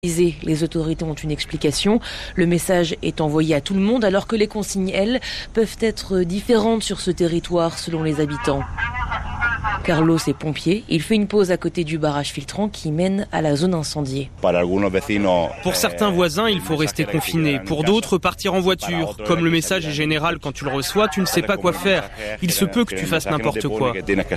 Les autorités ont une explication. Le message est envoyé à tout le monde alors que les consignes, elles, peuvent être différentes sur ce territoire selon les habitants. Carlos est pompier. Il fait une pause à côté du barrage filtrant qui mène à la zone incendiée. Pour certains voisins, il faut rester confiné. Pour d'autres, partir en voiture. Comme le message est général quand tu le reçois, tu ne sais pas quoi faire. Il se peut que tu fasses n'importe quoi.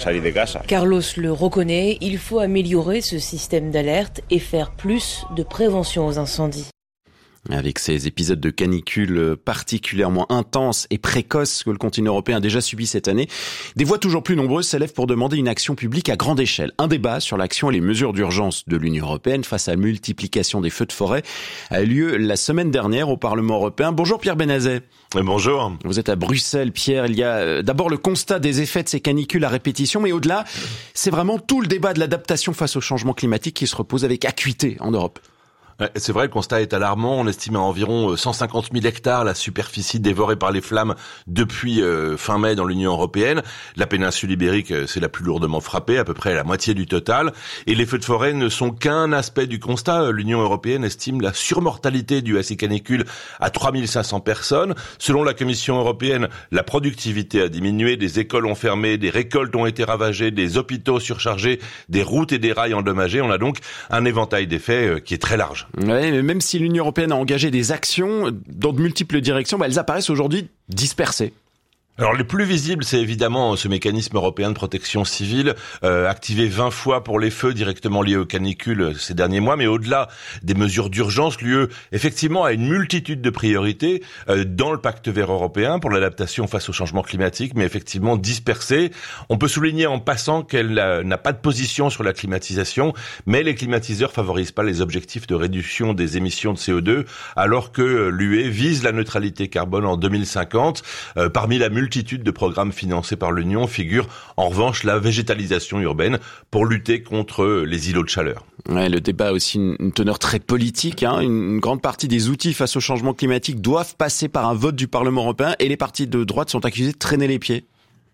Carlos le reconnaît. Il faut améliorer ce système d'alerte et faire plus de prévention aux incendies. Avec ces épisodes de canicule particulièrement intenses et précoces que le continent européen a déjà subi cette année, des voix toujours plus nombreuses s'élèvent pour demander une action publique à grande échelle. Un débat sur l'action et les mesures d'urgence de l'Union européenne face à la multiplication des feux de forêt a eu lieu la semaine dernière au Parlement européen. Bonjour Pierre Benazet. Bonjour. Vous êtes à Bruxelles, Pierre. Il y a d'abord le constat des effets de ces canicules à répétition, mais au-delà, c'est vraiment tout le débat de l'adaptation face au changement climatique qui se repose avec acuité en Europe. C'est vrai, le constat est alarmant. On estime à environ 150 000 hectares la superficie dévorée par les flammes depuis fin mai dans l'Union européenne. La péninsule ibérique, c'est la plus lourdement frappée, à peu près la moitié du total. Et les feux de forêt ne sont qu'un aspect du constat. L'Union européenne estime la surmortalité due à ces canicules à 3500 personnes. Selon la Commission européenne, la productivité a diminué, des écoles ont fermé, des récoltes ont été ravagées, des hôpitaux surchargés, des routes et des rails endommagés. On a donc un éventail d'effets qui est très large. Ouais, mais même si l'Union européenne a engagé des actions dans de multiples directions, elles apparaissent aujourd'hui dispersées. Alors les plus visibles, c'est évidemment ce mécanisme européen de protection civile, activé 20 fois pour les feux directement liés aux canicules ces derniers mois, mais au-delà des mesures d'urgence, l'UE effectivement a une multitude de priorités dans le pacte vert européen pour l'adaptation face au changement climatique, mais effectivement dispersées. On peut souligner en passant qu'elle n'a pas de position sur la climatisation, mais les climatiseurs favorisent pas les objectifs de réduction des émissions de CO2, alors que l'UE vise la neutralité carbone en 2050. Parmi la multitude de programmes financés par l'Union figure en revanche la végétalisation urbaine pour lutter contre les îlots de chaleur. Ouais, le débat a aussi une teneur très politique. Une grande partie des outils face au changement climatique doivent passer par un vote du Parlement européen et les partis de droite sont accusés de traîner les pieds.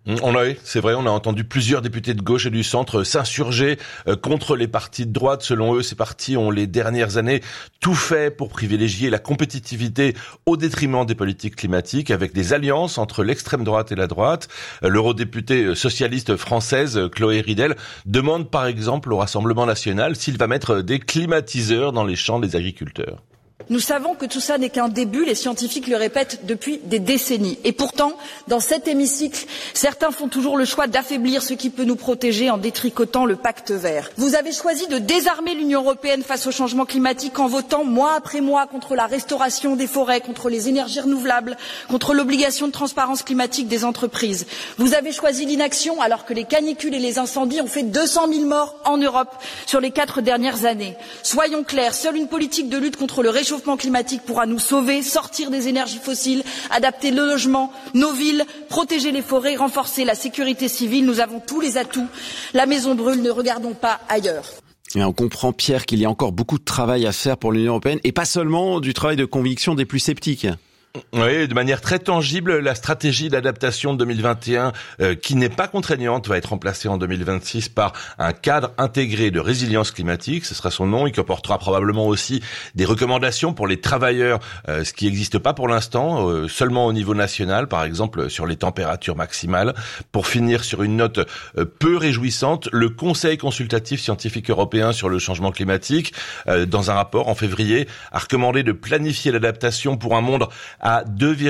C'est vrai, on a entendu plusieurs députés de gauche et du centre s'insurger contre les partis de droite. Selon eux, ces partis ont les dernières années tout fait pour privilégier la compétitivité au détriment des politiques climatiques, avec des alliances entre l'extrême droite et la droite. L'eurodéputée socialiste française Chloé Ridel demande par exemple au Rassemblement national s'il va mettre des climatiseurs dans les champs des agriculteurs. Nous savons que tout ça n'est qu'un début, les scientifiques le répètent depuis des décennies. Et pourtant, dans cet hémicycle, certains font toujours le choix d'affaiblir ce qui peut nous protéger en détricotant le pacte vert. Vous avez choisi de désarmer l'Union européenne face au changement climatique en votant mois après mois contre la restauration des forêts, contre les énergies renouvelables, contre l'obligation de transparence climatique des entreprises. Vous avez choisi l'inaction alors que les canicules et les incendies ont fait 200 000 morts en Europe sur les 4 dernières années. Soyons clairs, seule une politique de lutte contre le réchauffement climatique pourra nous sauver, sortir des énergies fossiles, adapter le logement, nos villes, protéger les forêts, renforcer la sécurité civile. Nous avons tous les atouts. La maison brûle, ne regardons pas ailleurs. Et on comprend, Pierre, qu'il y a encore beaucoup de travail à faire pour l'Union européenne et pas seulement du travail de conviction des plus sceptiques. Oui, de manière très tangible, la stratégie d'adaptation de 2021, qui n'est pas contraignante, va être remplacée en 2026 par un cadre intégré de résilience climatique. Ce sera son nom. Il comportera probablement aussi des recommandations pour les travailleurs, ce qui n'existe pas pour l'instant, seulement au niveau national, par exemple sur les températures maximales. Pour finir sur une note peu réjouissante, le Conseil consultatif scientifique européen sur le changement climatique, dans un rapport en février, a recommandé de planifier l'adaptation pour un monde à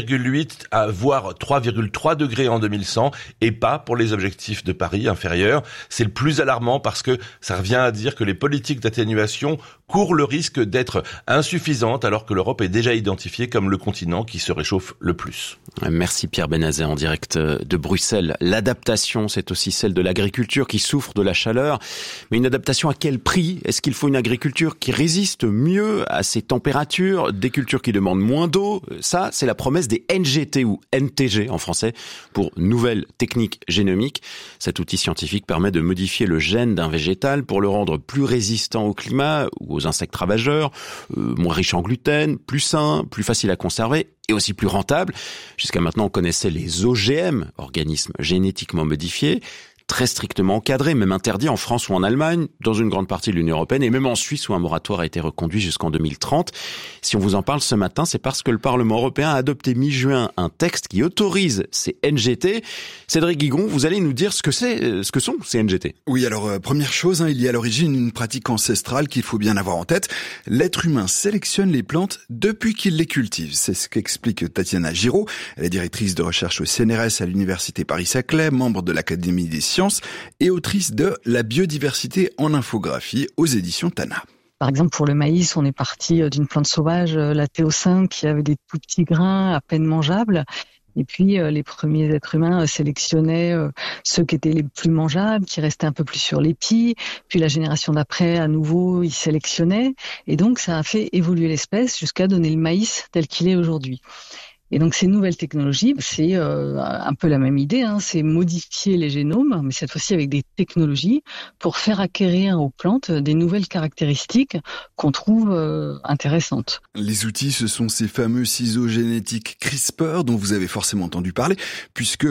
2,8 à voire 3,3 degrés en 2100 et pas pour les objectifs de Paris inférieurs. C'est le plus alarmant parce que ça revient à dire que les politiques d'atténuation courent le risque d'être insuffisantes alors que l'Europe est déjà identifiée comme le continent qui se réchauffe le plus. Merci Pierre Benazet en direct de Bruxelles. L'adaptation, c'est aussi celle de l'agriculture qui souffre de la chaleur. Mais une adaptation à quel prix ? Est-ce qu'il faut une agriculture qui résiste mieux à ces températures, des cultures qui demandent moins d'eau ? Ça, c'est la promesse des NGT ou NTG en français pour nouvelles techniques génomiques. Cet outil scientifique permet de modifier le gène d'un végétal pour le rendre plus résistant au climat ou aux insectes ravageurs, moins riche en gluten, plus sain, plus facile à conserver et aussi plus rentable. Jusqu'à maintenant, on connaissait les OGM, organismes génétiquement modifiés. très strictement encadré, même interdit en France ou en Allemagne, dans une grande partie de l'Union européenne et même en Suisse où un moratoire a été reconduit jusqu'en 2030. Si on vous en parle ce matin, c'est parce que le Parlement européen a adopté mi-juin un texte qui autorise ces NGT. Cédric Guigon, vous allez nous dire ce que sont ces NGT. Oui, alors première chose, il y a à l'origine une pratique ancestrale qu'il faut bien avoir en tête. L'être humain sélectionne les plantes depuis qu'il les cultive. C'est ce qu'explique Tatiana Giraud. Elle est directrice de recherche au CNRS à l'Université Paris-Saclay, membre de l'Académie des sciences et autrice de La biodiversité en infographie aux éditions Tana. Par exemple, pour le maïs, on est parti d'une plante sauvage, la théocinthe, qui avait des tout petits grains à peine mangeables. Et puis, les premiers êtres humains sélectionnaient ceux qui étaient les plus mangeables, qui restaient un peu plus sur l'épi. Puis la génération d'après, à nouveau, ils sélectionnaient. Et donc, ça a fait évoluer l'espèce jusqu'à donner le maïs tel qu'il est aujourd'hui. Et donc ces nouvelles technologies, c'est un peu la même idée, c'est modifier les génomes, mais cette fois-ci avec des technologies pour faire acquérir aux plantes des nouvelles caractéristiques qu'on trouve intéressantes. Les outils, ce sont ces fameux ciseaux génétiques CRISPR dont vous avez forcément entendu parler, puisque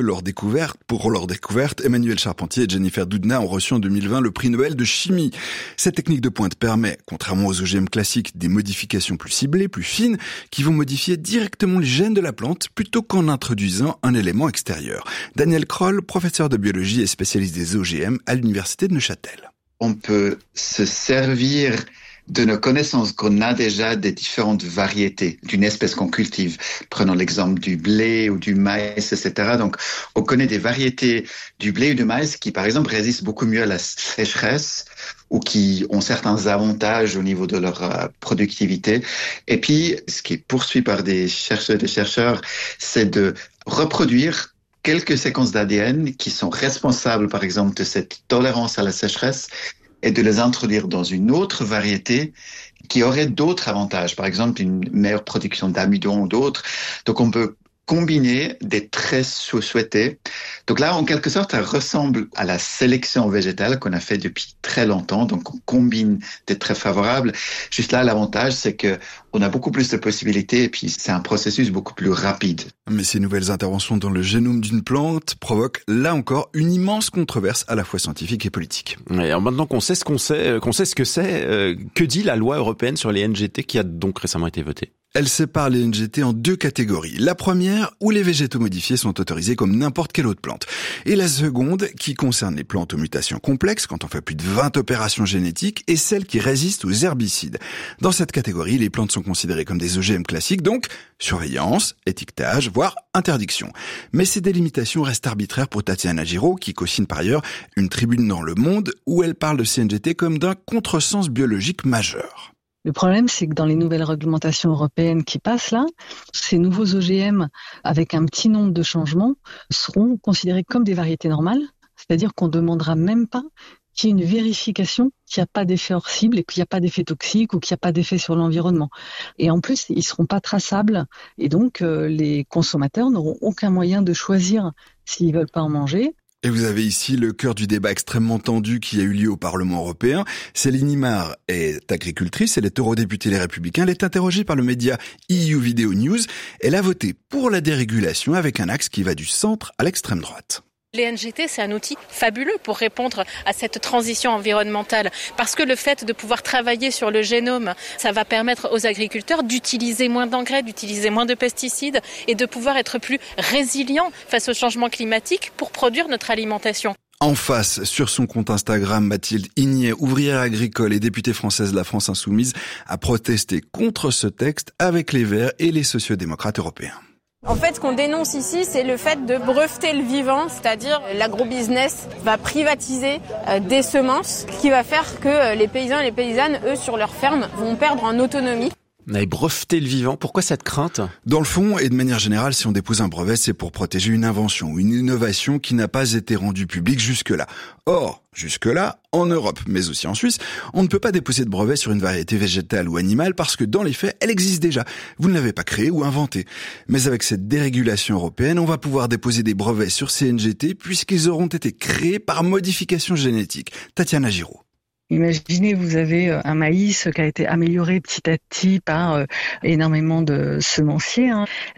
pour leur découverte, Emmanuel Charpentier et Jennifer Doudna ont reçu en 2020 le prix Nobel de chimie. Cette technique de pointe permet, contrairement aux OGM classiques, des modifications plus ciblées, plus fines, qui vont modifier directement les gènes de la plante plutôt qu'en introduisant un élément extérieur. Daniel Kroll, professeur de biologie et spécialiste des OGM à l'université de Neuchâtel. On peut se servir de nos connaissances qu'on a déjà des différentes variétés d'une espèce qu'on cultive. Prenons l'exemple du blé ou du maïs, etc. Donc, on connaît des variétés du blé ou du maïs qui, par exemple, résistent beaucoup mieux à la sécheresse ou qui ont certains avantages au niveau de leur productivité. Et puis, ce qui est poursuivi par des chercheurs, c'est de reproduire quelques séquences d'ADN qui sont responsables, par exemple, de cette tolérance à la sécheresse et de les introduire dans une autre variété qui aurait d'autres avantages, par exemple une meilleure production d'amidon ou d'autres. Donc on peut combiner des traits souhaités. Donc là, en quelque sorte, ça ressemble à la sélection végétale qu'on a fait depuis très longtemps. Donc on combine des traits favorables. Juste là, l'avantage, c'est que on a beaucoup plus de possibilités et puis c'est un processus beaucoup plus rapide. Mais ces nouvelles interventions dans le génome d'une plante provoquent, là encore, une immense controverse à la fois scientifique et politique. Et alors maintenant qu'on sait ce que c'est, que dit la loi européenne sur les NGT qui a donc récemment été votée ? Elle sépare les NGT en deux catégories. La première, où les végétaux modifiés sont autorisés comme n'importe quelle autre plante. Et la seconde, qui concerne les plantes aux mutations complexes, quand on fait plus de 20 opérations génétiques, et celles qui résistent aux herbicides. Dans cette catégorie, les plantes sont considérées comme des OGM classiques, donc surveillance, étiquetage, voire interdiction. Mais ces délimitations restent arbitraires pour Tatiana Giraud, qui co-signe par ailleurs une tribune dans Le Monde, où elle parle de ces NGT comme d'un contresens biologique majeur. Le problème, c'est que dans les nouvelles réglementations européennes qui passent là, ces nouveaux OGM, avec un petit nombre de changements, seront considérés comme des variétés normales, c'est-à-dire qu'on ne demandera même pas qu'il y ait une vérification qu'il n'y a pas d'effet hors cible et qu'il n'y a pas d'effet toxique ou qu'il n'y a pas d'effet sur l'environnement. Et en plus, ils ne seront pas traçables et donc les consommateurs n'auront aucun moyen de choisir s'ils ne veulent pas en manger. Et vous avez ici le cœur du débat extrêmement tendu qui a eu lieu au Parlement européen. Céline Imar est agricultrice, elle est eurodéputée Les Républicains, elle est interrogée par le média EU Video News. Elle a voté pour la dérégulation avec un axe qui va du centre à l'extrême droite. Les NGT, c'est un outil fabuleux pour répondre à cette transition environnementale parce que le fait de pouvoir travailler sur le génome, ça va permettre aux agriculteurs d'utiliser moins d'engrais, d'utiliser moins de pesticides et de pouvoir être plus résilients face au changement climatique pour produire notre alimentation. En face, sur son compte Instagram, Mathilde Ignet, ouvrière agricole et députée française de la France Insoumise, a protesté contre ce texte avec les Verts et les sociodémocrates européens. En fait, ce qu'on dénonce ici, c'est le fait de breveter le vivant, c'est-à-dire l'agrobusiness va privatiser des semences, ce qui va faire que les paysans et les paysannes, eux, sur leur ferme, vont perdre en autonomie. On avait breveté le vivant, pourquoi cette crainte ? Dans le fond, et de manière générale, si on dépose un brevet, c'est pour protéger une invention ou une innovation qui n'a pas été rendue publique jusque-là. Or, jusque-là, en Europe, mais aussi en Suisse, on ne peut pas déposer de brevet sur une variété végétale ou animale parce que dans les faits, elle existe déjà. Vous ne l'avez pas créée ou inventée. Mais avec cette dérégulation européenne, on va pouvoir déposer des brevets sur ces NGT puisqu'ils auront été créés par modification génétique. Tatiana Giraud. Imaginez, vous avez un maïs qui a été amélioré petit à petit par énormément de semenciers. Là,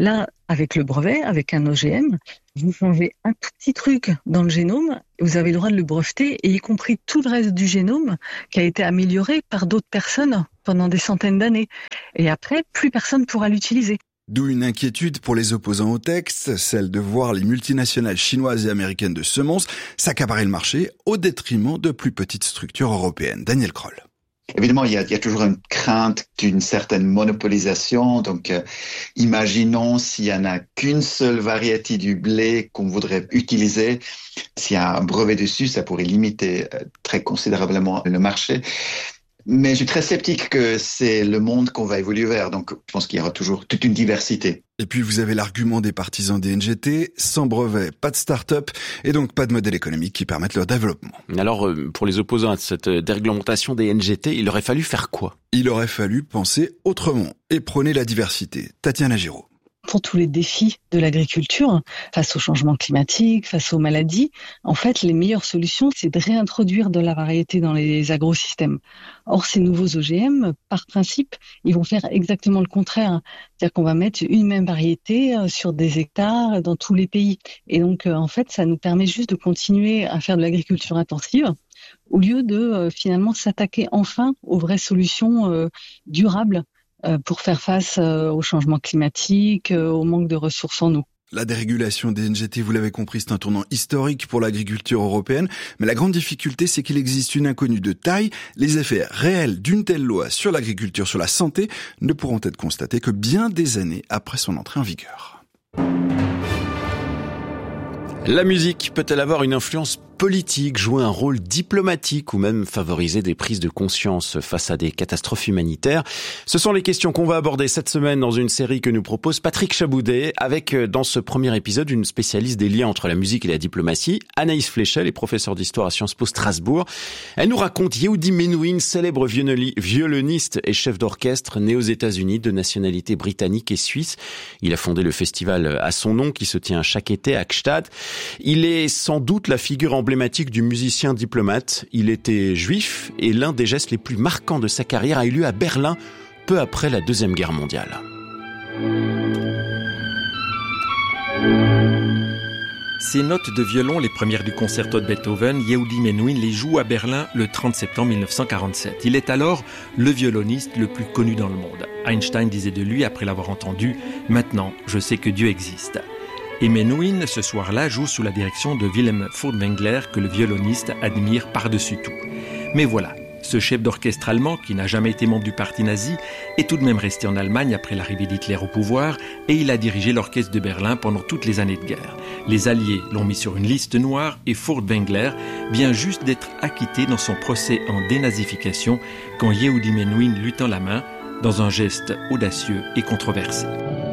avec le brevet, avec un OGM. Vous changez un tout petit truc dans le génome, vous avez le droit de le breveter, et y compris tout le reste du génome qui a été amélioré par d'autres personnes pendant des centaines d'années. Et après, plus personne pourra l'utiliser. D'où une inquiétude pour les opposants au texte, celle de voir les multinationales chinoises et américaines de semences s'accaparer le marché au détriment de plus petites structures européennes. Daniel Kroll. Évidemment, il y a toujours une crainte d'une certaine monopolisation. Donc, imaginons s'il n'y en a qu'une seule variété du blé qu'on voudrait utiliser. S'il y a un brevet dessus, ça pourrait limiter très considérablement le marché. Mais je suis très sceptique que c'est le monde qu'on va évoluer vers. Donc, je pense qu'il y aura toujours toute une diversité. Et puis, vous avez l'argument des partisans des NGT. Sans brevet, pas de start-up et donc pas de modèle économique qui permette leur développement. Alors, pour les opposants à cette déréglementation des NGT, il aurait fallu faire quoi ? Il aurait fallu penser autrement et prôner la diversité. Tatiana Giraud. Pour tous les défis de l'agriculture, face au changement climatique, face aux maladies, en fait, les meilleures solutions, c'est de réintroduire de la variété dans les agrosystèmes. Or, ces nouveaux OGM, par principe, ils vont faire exactement le contraire. C'est-à-dire qu'on va mettre une même variété sur des hectares dans tous les pays. Et donc, en fait, ça nous permet juste de continuer à faire de l'agriculture intensive au lieu de finalement s'attaquer enfin aux vraies solutions durables pour faire face au changement climatique, au manque de ressources en eau. La dérégulation des NGT, vous l'avez compris, c'est un tournant historique pour l'agriculture européenne. Mais la grande difficulté, c'est qu'il existe une inconnue de taille. Les effets réels d'une telle loi sur l'agriculture, sur la santé, ne pourront être constatés que bien des années après son entrée en vigueur. La musique peut-elle avoir une influence politique, jouer un rôle diplomatique ou même favoriser des prises de conscience face à des catastrophes humanitaires? Ce sont les questions qu'on va aborder cette semaine dans une série que nous propose Patrick Chaboudet avec, dans ce premier épisode, une spécialiste des liens entre la musique et la diplomatie, Anaïs Fléchel, est professeure d'histoire à Sciences Po Strasbourg. Elle nous raconte Yehudi Menuhin, célèbre violoniste et chef d'orchestre né aux États-Unis de nationalité britannique et suisse. Il a fondé le festival à son nom qui se tient chaque été à Gstaad. Il est sans doute la figure emblématique du musicien diplomate. Il était juif et l'un des gestes les plus marquants de sa carrière a eu lieu à Berlin peu après la Deuxième Guerre mondiale. Ces notes de violon, les premières du concerto de Beethoven, Yehudi Menuhin les joue à Berlin le 30 septembre 1947. Il est alors le violoniste le plus connu dans le monde. Einstein disait de lui, après l'avoir entendu, « Maintenant, je sais que Dieu existe ». Et Menuhin, ce soir-là, joue sous la direction de Wilhelm Furtwängler, que le violoniste admire par-dessus tout. Mais voilà, ce chef d'orchestre allemand, qui n'a jamais été membre du parti nazi, est tout de même resté en Allemagne après l'arrivée d'Hitler au pouvoir, et il a dirigé l'orchestre de Berlin pendant toutes les années de guerre. Les Alliés l'ont mis sur une liste noire, et Furtwängler vient juste d'être acquitté dans son procès en dénazification, quand Yehudi Menuhin lui tend la main, dans un geste audacieux et controversé.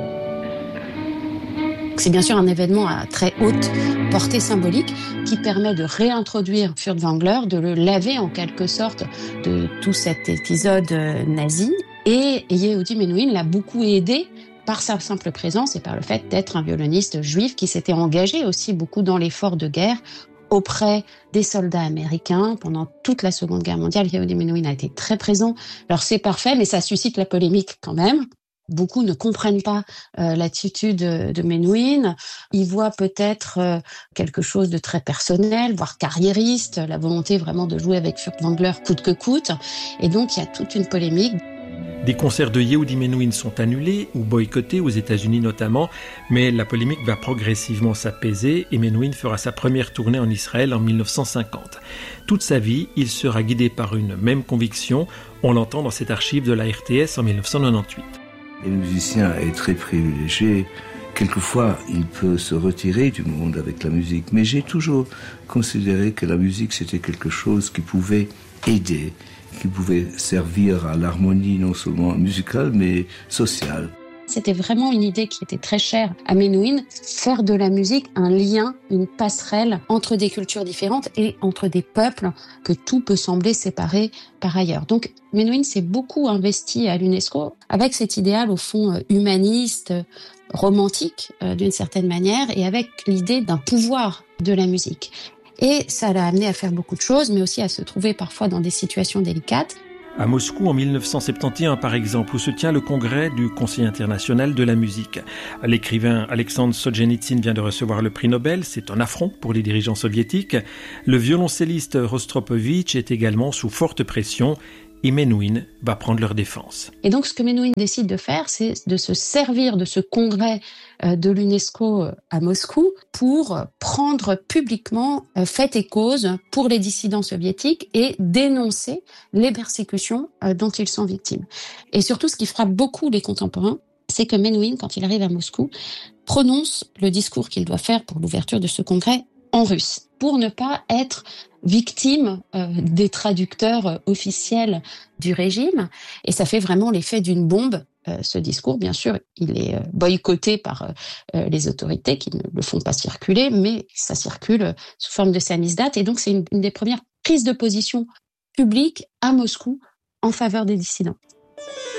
C'est bien sûr un événement à très haute portée symbolique qui permet de réintroduire Furtwängler, de le laver en quelque sorte de tout cet épisode nazi. Et Yehudi Menuhin l'a beaucoup aidé par sa simple présence et par le fait d'être un violoniste juif qui s'était engagé aussi beaucoup dans l'effort de guerre auprès des soldats américains. Pendant toute la Seconde Guerre mondiale, Yehudi Menuhin a été très présent. Alors c'est parfait, mais ça suscite la polémique quand même. Beaucoup ne comprennent pas l'attitude de Menuhin. Ils voient peut-être quelque chose de très personnel, voire carriériste, la volonté vraiment de jouer avec Furtwängler coûte que coûte. Et donc, il y a toute une polémique. Des concerts de Yehudi Menuhin sont annulés ou boycottés, aux États-Unis notamment, mais la polémique va progressivement s'apaiser et Menuhin fera sa première tournée en Israël en 1950. Toute sa vie, il sera guidé par une même conviction. On l'entend dans cette archive de la RTS en 1998. Et le musicien est très privilégié. Quelquefois, il peut se retirer du monde avec la musique. Mais j'ai toujours considéré que la musique, c'était quelque chose qui pouvait aider, qui pouvait servir à l'harmonie non seulement musicale, mais sociale. C'était vraiment une idée qui était très chère à Menuhin, faire de la musique un lien, une passerelle entre des cultures différentes et entre des peuples que tout peut sembler séparé par ailleurs. Donc Menuhin s'est beaucoup investi à l'UNESCO avec cet idéal au fond humaniste, romantique d'une certaine manière et avec l'idée d'un pouvoir de la musique. Et ça l'a amené à faire beaucoup de choses, mais aussi à se trouver parfois dans des situations délicates. À Moscou en 1971 par exemple, où se tient le congrès du Conseil international de la musique. L'écrivain Alexandre Solzhenitsyn vient de recevoir le prix Nobel, c'est un affront pour les dirigeants soviétiques. Le violoncelliste Rostropovitch est également sous forte pression et Menuhin va prendre leur défense. Et donc ce que Menuhin décide de faire, c'est de se servir de ce congrès de l'UNESCO à Moscou pour prendre publiquement fait et cause pour les dissidents soviétiques et dénoncer les persécutions dont ils sont victimes. Et surtout, ce qui frappe beaucoup les contemporains, c'est que Menuhin, quand il arrive à Moscou, prononce le discours qu'il doit faire pour l'ouverture de ce congrès en russe, pour ne pas être victime des traducteurs officiels du régime. Et ça fait vraiment l'effet d'une bombe. Ce discours, bien sûr, il est boycotté par les autorités qui ne le font pas circuler, mais ça circule sous forme de samizdat. Et donc, c'est une des premières prises de position publiques à Moscou en faveur des dissidents.